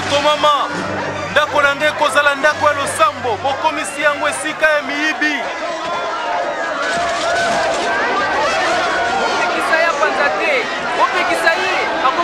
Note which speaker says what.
Speaker 1: Komama ndako na ngai kozala ndako ya losambo bokomisi yango esika ya miyibi